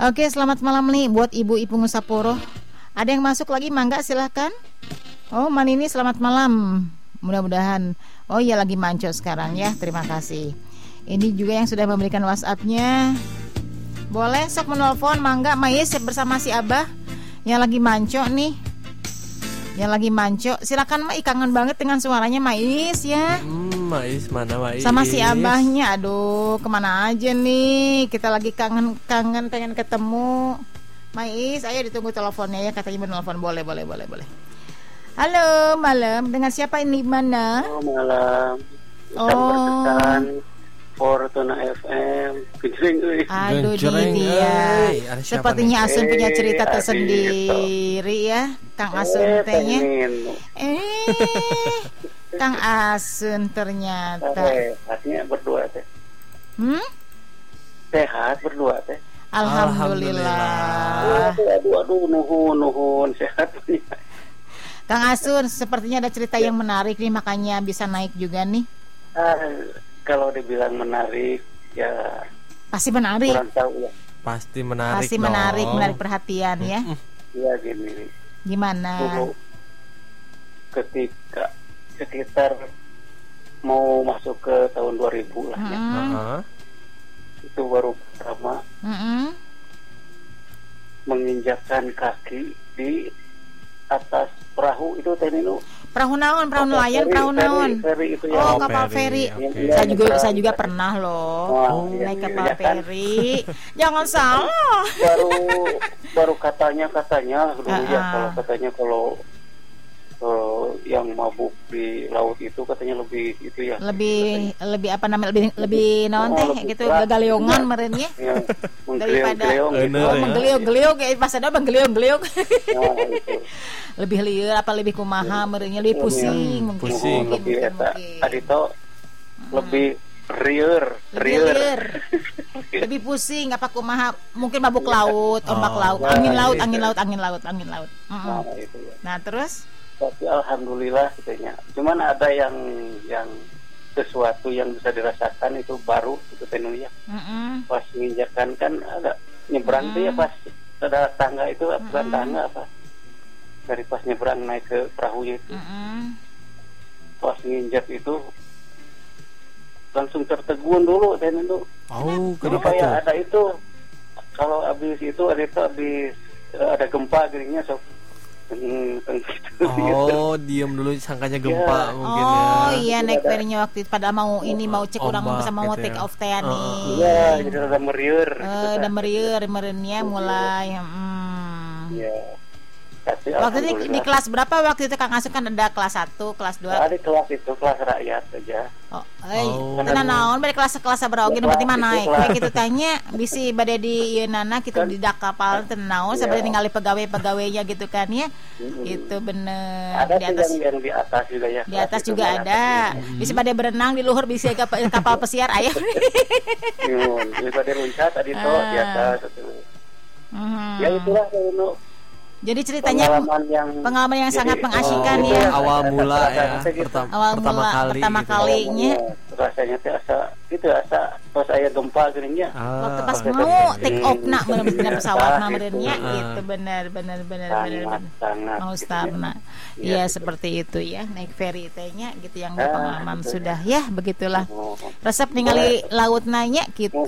Oke, selamat malam nih buat Ibu Ipung Saporo. Ada yang masuk lagi, mangga silahkan. Oh, Manini selamat malam. Mudah-mudahan. Oh iya, lagi manco sekarang ya. Terima kasih. Ini juga yang sudah memberikan WhatsApp-nya. Boleh sok menelpon, mangga Mais bersama si Abah yang lagi manco nih. Yang lagi manco, silakan Mai, kangen banget dengan suaranya Mais ya. Mais mana Mais? Sama si Abahnya, aduh kemana aja nih? Kita lagi kangen pengen ketemu. Mais, ayo ditunggu teleponnya ya, katanya menelpon. Boleh. Halo, malam. Dengan siapa ini, mana? Oh, malam. Berkesan Fortuna FM. Gejreng. Aduh dia. Sepertinya Asun punya cerita tersendiri ya, Kang Asun tehnya. Kang Asun ternyata. Sehatnya berdua teh. Sehat berdua teh. Alhamdulillah. Aduh, nuhun sehat. Kang Asun, sepertinya ada cerita yang menarik nih, makanya bisa naik juga nih. Kalau dibilang menarik, ya pasti menarik. Kurang tahu ya. Pasti menarik. Pasti menarik perhatian ya. Iya gini. Gimana? Dulu ketika sekitar mau masuk ke tahun 2000 lah ya. Itu baru pertama menginjakkan kaki di atas perahu itu Teninu. Perahu naon, perahu nelayan, perahu naon. Feri itu ya. Oh, kapal feri. Okay. Saya juga pernah loh. Naik kapal feri. Jangan salah. Baru katanya dulu ya, kalau yang mabuk di laut itu katanya lebih itu ya. Lebih apa namanya? Lebih naon teh gitu, galeongan merenya. Daripada menggeliung-geliung kayak pas ada menggeliung-geliung. Lebih lieur apa lebih kumaha merenya, lebih pusing mungkin. Lebih adito lebih rieur. Lebih pusing apa kumaha, mungkin mabuk laut, ombak laut, angin laut. Nah, terus tapi alhamdulillah katanya. Cuman ada yang sesuatu yang bisa dirasakan itu baru itu Tenuya. Pas menginjakan kan ada nyebrang tuh ya, pas ada tangga itu bukan tangga apa. Dari pas nyebrang naik ke perahunya itu. Pas nginjak itu langsung tertegun dulu dan itu. Oh, kenapa tuh? Ada itu kalau habis itu ada gempa gerinya sok. Diam dulu sangkanya gempa mungkin ya. Oh iya, naik ferinya waktu itu pada mau cek orang sama mau take off teh nih. Iya, jadi ada merieur. Ada meriurnya mulai. Iya. Waktu itu di kelas berapa waktu itu Kang Asun, kan ada kelas 1, kelas 2? Ada kelas itu kelas rakyat saja. Tenan naon bade kelas berapa oge berarti mah naik we kitu tanya bisi bade di ieu nana kitu di dak kapal tenan naon sabade ningali pegawai-pegawainya gitu kan ya. Itu bener. Ada di atas yang di atas juga ya. Di atas juga ada. Bisi bade berenang di luhur bisi kapal pesiar aya. Bisi bade loncat tadi di atas itu. Ya itulah jadi ceritanya pengalaman yang sangat mengasyikkan ya. Awal mula ya, pertama kalinya. Rasanya asa pas saya gempa gerinya. Waktu pas mau take off nak bener-bener pesawat merenya itu benar. Mau startna. Iya seperti itu ya, naik ferry tehnya gitu yang pengalaman sudah ya, begitulah. Resep ningali laut nanya gitu.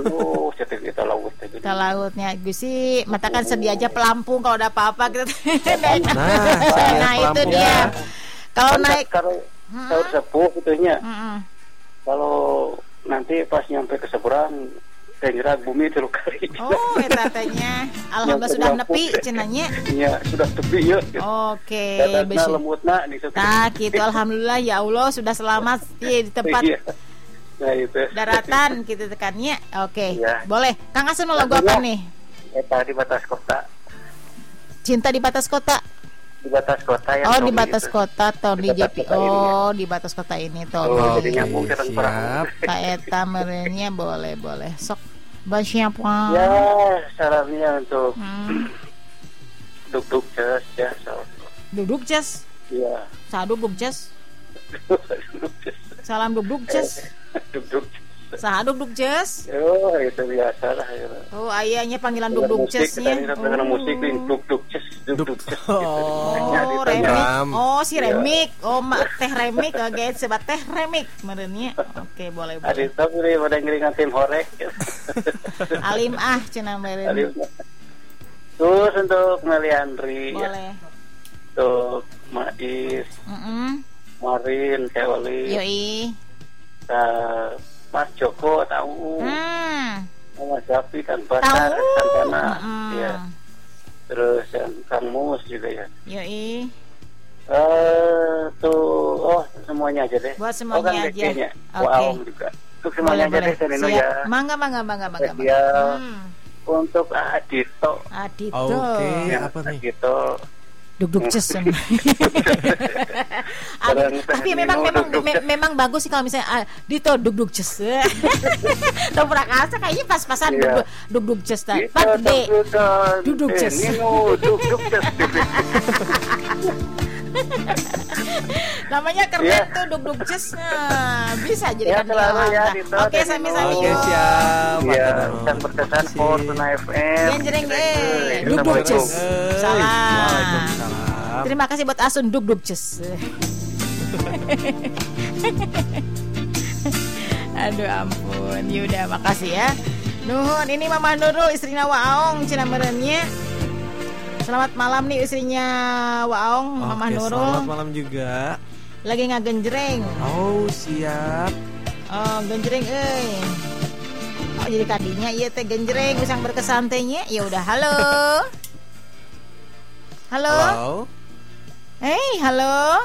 Kita lautnya Gusi matakan sedia aja pelampung kalau ada apa-apa gitu. Nah itu dia. Kalau naik kalau sepuh gitunya. Kalau nanti pas nyampe ke seberang Tangerang bumi 3 kali. Oh, katanya alhamdulillah sudah nepi cenanya. Iya, sudah tepi ya. Oke, lemutna di situ. Nah, gitu alhamdulillah ya Allah sudah selamat di tempat. Nah, itu. Daratan gitu tekannya. Oke. Boleh. Kang Asun mau lagu apa nih? Eta di batas kota. Cinta di batas kota. Di batas kota ya. Oh, di batas kota Tony JP. Oh, di batas kota ini Tony. Jadi nyambung terus siap. Pak Eta merenya boleh. Sok. Siapa? Ya, salamnya untuk duduk jas ya. Duduk jas. Iya. Saduduk jas. Salam duduk jas. Duduk. Saha dugdug ces? Oh, itu biasa lah. Ya. Oh, ayahnya panggilan dugdug cesnya. Kita musik dugdug ces, dugdug ces. Oh, remik. Oh, si remik. Oh, teh remik guys, sebat teh remik merenya. Oke, boleh. Adi tahu nih pada ngiringan tim horek. Alim cenah meren. Terus untuk Meliandri. Boleh. Untuk Mais. Marin, Kewali. Yoi. Mas Joko tahu. Mas Zafi kan Basar Santana. Ya. Terus yang Kang Mus juga ya. Yoi. Semuanya aja deh. Buat semuanya aja. Oke. Juga. Untuk semuanya aja deh Senino ya. Mangga. Untuk Adito. Oke, apa nih? Adito. Dugdug ces. Tapi memang bagus sih kalau misalnya Dito dugdug ces. Tahu prakasa kayaknya pas-pasan dugdug ces ta. Pak gede. Dugdug ces. Dugdug ces. Namanya keren tuh dugdug ces. Bisa jadi kan. Oke, sami-sami. Oke, siap. Ya, yang berkesan Fortuna FM. Yang jering dugdug ces. Salam. Terima kasih buat Asun dugdug ces. Aduh ampun. Yaudah, makasih ya. Nuhun, ini Mama Nurul istrinya Waong cenah merenya. Selamat malam nih istrinya Waong, Mama Nurul. Selamat malam juga. Lagi ngagenjreng. Oh, siap. Oh, genjreng euy. Oh, jadi kadinya ieu teh genjreng usang berkesan teh nya. Ya udah, halo. Halo. Hey, halo.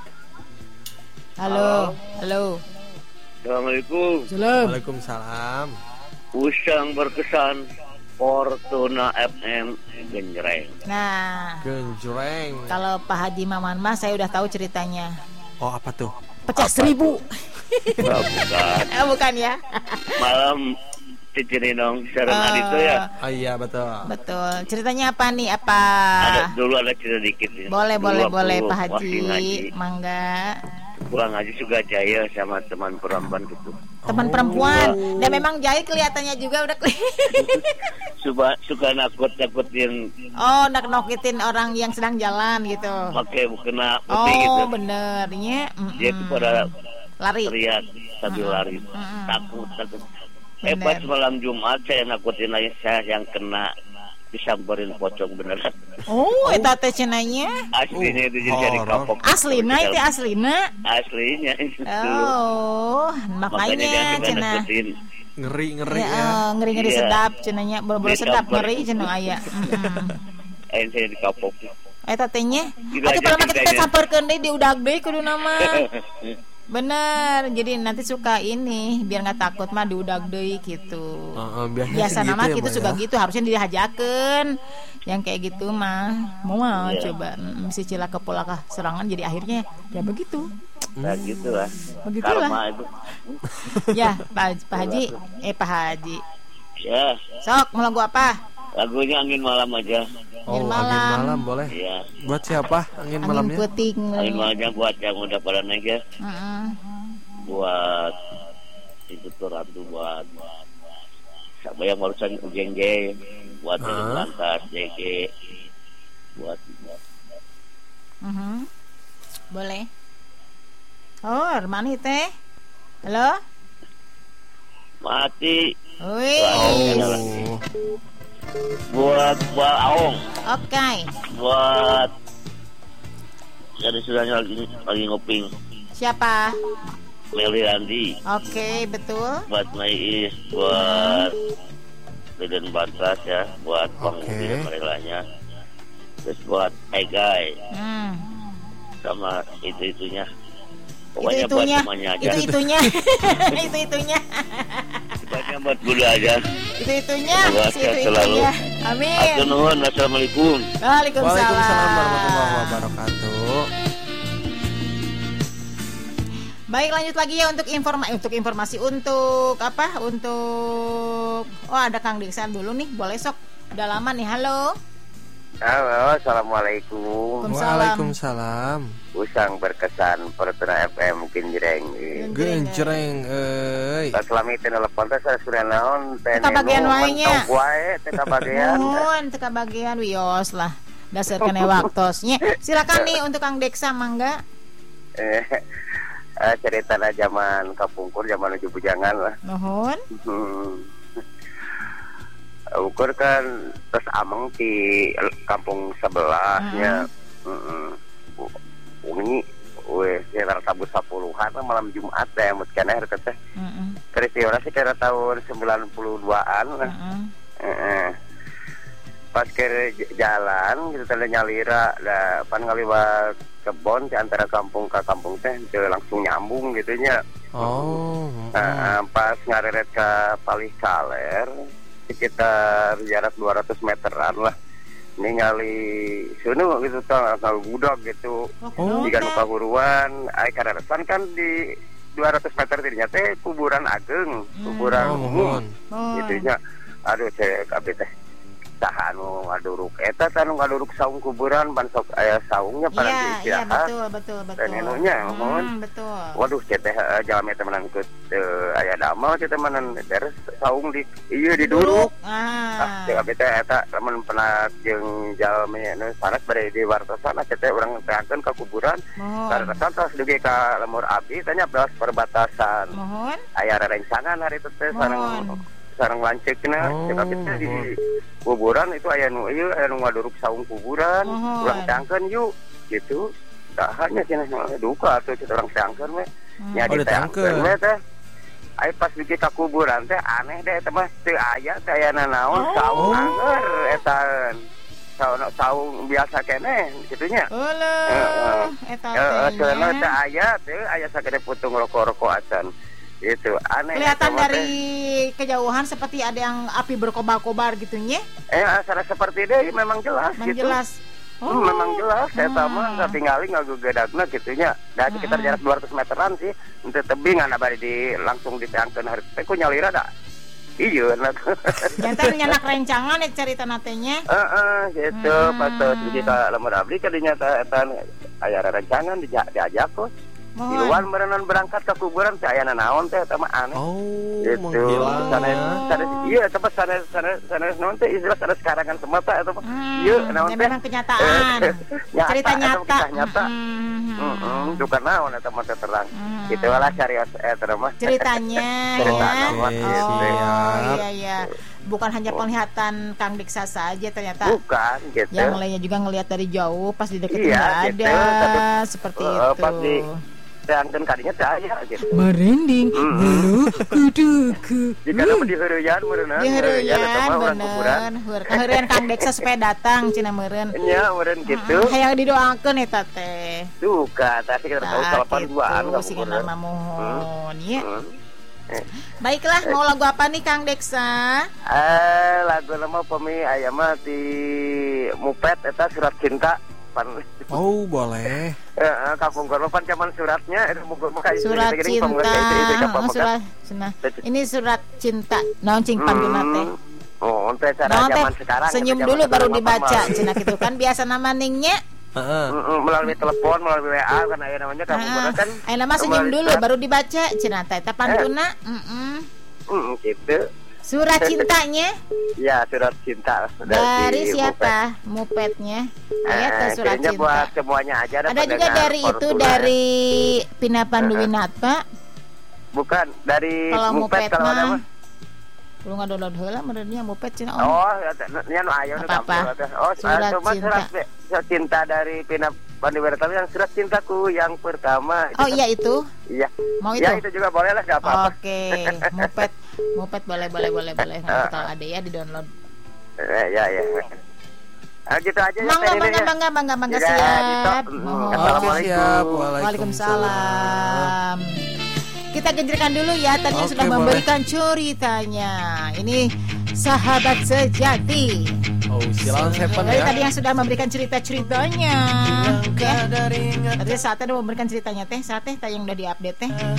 Halo. Assalamualaikum. Waalaikumsalam. Usang berkesan Fortuna FM genjreng. Nah, genjreng. Kalau Pak Haji Maman mah saya udah tahu ceritanya. Oh, apa tuh? Pecah 1000. Bukan. Bukan ya. Malam Cicini dong, Sarang Adito ya. Oh iya, betul. Betul. Ceritanya apa nih? Apa? Ada cerita dikit ya. Boleh Pak Haji. Mangga. Pulang ngaji juga Jaya sama teman perempuan gitu. Teman perempuan. Dan memang Jaya kelihatannya juga udah suka nakut-nakutin. Oh, nak-nakutin orang yang sedang jalan gitu. Pakai mukena putih gitu. Oh, benernya. Dia tuh pada lari. Teriak sambil lari. Takut. Pas malam Jumat saya nakutin aja saya yang kena disamperin pocong beneran. Oh, eta teh cenanya. Aslinya itu jadi kapok. Aslina itu aslina. Aslinya. Oh, makanya cenah. Ngeri ya. Ngeri sedap cenanya. Boro-boro sedap ngeri cenah aya. Ain saya dikapok. Eta teh nya. Atuh pala kita samperkeun deui diudag deui kudu nama. Bener, jadi nanti suka ini biar nggak takut mah diudag deui gitu. Biasa nama gitu juga gitu, harusnya dihajakeun. Yang kayak gitu mah mau coba mesti cilaka polaka serangan jadi akhirnya ya begitu. Nah gitulah. Begitulah. Ya, Pak Haji. Pak Haji. Ya. Sok, mau lagu apa? Lagunya Angin Malam aja. Angin malam boleh. Iya. Buat siapa angin malamnya? Angin malamnya buat yang udah pada naik ya. Buat itu tuh Ratu, buat siapa yang barusan jeng-jeng, buat lantas JG, buat. Boleh. Oh, mana teh? Halo? Mati. Wih. Buat Aong. Oke. Buat jadi sudahnya lagi ngoping. Siapa? Meli Randi. Oke, betul. Buat Mais, buat Deden Bantas ya, buat pengundi dan merelanya. Terus buat Egai. Sama itu-itunya. Pokoknya buat semuanya aja. Itu-itunya. Itu-itunya. Pokoknya buat bulu aja. Itu-itunya. Selalu. Amin. Assalamualaikum. Waalaikumsalam warahmatullahi wabarakatuh. Baik, lanjut lagi ya untuk informasi untuk apa? Untuk ada Kang Diksan dulu nih, boleh sok. Udah lama nih. Halo. Halo, assalamualaikum. Waalaikumsalam. Usang berkesan Fortuna FM Genjreng. Genjreng Selama itu telepon teh saya naon teh. Teka bagian wae nya. Teka bagian. Nuhun teka bagian wios lah. Dasar kene waktosnya. Silakan nih untuk Kang Deksa mangga. Cerita zaman kapungkur zaman uju bujangan lah. Nuhun. Ukur kan terus ameng di kampung sebelahnya. Ini sekitar tabu 10-an malam Jumat teh mutkan air teh. Peristiwa sih kira tahun 92-an lah. Pas ke jalan gitu teh nyalira da pan ngaliwat kebon di antara kampung ke kampung teh langsung nyambung gitu nya. Pas ngareret ke Palih Kaler sekitar jarak 200 meteran lah. Ningali sunu gitu kalau budak gitu. Jika nuka huruan ai kareresan kan di 200 meter dirinya teh kuburan ageng, kuburan umum. Gitu nya. Aduh cek abi teh saha anu ngaduruk eta anu ngaduruk saung kuburan ban sok aya saungnya pada istirahat. Iya betul. Dan inunya betul. Waduh cek teh jalan eta menan ke aya damel cek teh menan beres saung di ieu diduruk. Cek abi teh eta lamun pernah jeung jalmi nu sanes bari di wartosan cek teh urang teakeun ka kuburan. Karena tos dugi ka lemur abdi tanya belas perbatasan. Aya rerencangan hari teh sareng lancekna cek teh di kuburan itu aya nu ieu aya nu ngaduruk saung kuburan urang teangkeun yuk gitu. Tah hanya cenah duka atuh kita urang teangkeun we nya diteangkeun we teh ai pas dugi ka kuburan teh aneh deh eta mah teu aya teh aya naon saung anger eta saung biasa keneh kitu nya. Eta teh aya sakade putung rokok-rokok acan. Itu aneh. Kelihatan dari kejauhan seperti ada yang api berkobar-kobar gitunya. Asal seperti itu memang jelas. Jelas. Memang jelas. Saya mah nggak tinggalin nggak gegedagna gitunya. Dari sekitar jarak 200 meteran sih. Untuk tebing nggak bari di langsung diteangkeun hari. Aku nyalira dah. Iya, jantan nyanak rencangan cerita natenya. Gitu. Pas kita lemur abdi kadinya eta aya rencangan diajak kok. Di luar merenan berangkat ke kuburan saya naon teh sama aneh. Gitu. Iya, tempat sana naon teh istilah sana sekarangan semata eta mah. Iya, naon teh. Memang kenyataan. Cerita nyata. Bukan naon eta mah terang. Gitu lah carios eta mah. Ceritanya. Iya. Bukan hanya penglihatan Kang Deksa saja ternyata. Bukan gitu. Yang lainnya juga ngelihat dari jauh pas dideketin ada seperti itu. Teangkeun kadinya teh aya gitu. Merinding bulu kuduku. Jika dapat diheureuyaan meureunna. Bener. Kaheureun Kang Deksa supaya datang cenah meureun. Nya meureun kitu. Hayang didoakeun eta teh. Duka teh kita tahu 82-an ka kuburan. Mohon ya. Baiklah, mau lagu apa nih Kang Deksa? Lagu nama pemi aya mah ti Mupet eta Surat Cinta. Boleh. Kampung Korban zaman suratnya Surat Cinta. Ini Surat Cinta. Naon cing pantuna teh? Teh cara zaman sekarang. Senyum dulu baru dibaca cenah kitu kan biasa nama ningnya. Melalui telepon, melalui WA kan aya namanya Kampung Korban kan. Aya nama senyum dulu baru dibaca cenah teh. Eta pantuna. Gitu. Surat cintanya? Ya, surat cinta. Dari siapa? Mupetnya. Ayat surat cinta. Buat semuanya aja. Ada juga dari itu dari Pina Panduwinata. Bukan dari Mupet kalau ada mah. Lu ngadownload heula meureunnya Mupet cenah. Nya nu aya nu surat cinta dari Pina Panduwinata yang surat cintaku yang pertama. Iya itu. Iya. Mau itu? Ya itu juga boleh lah enggak apa-apa. Oke, Mupet boleh. Nanti kita ada ya di download. Ya. Gitu aja Bangga siap. Assalamualaikum. Waalaikumsalam. Kita genjrekan dulu ya. Tadi yang sudah memberikan ceritanya. Ini sahabat sejati. Silakan Seven ya. Tadi yang sudah memberikan cerita-ceritanya. Tadi saatnya udah memberikan ceritanya teh. Saat teh yang udah diupdate teh.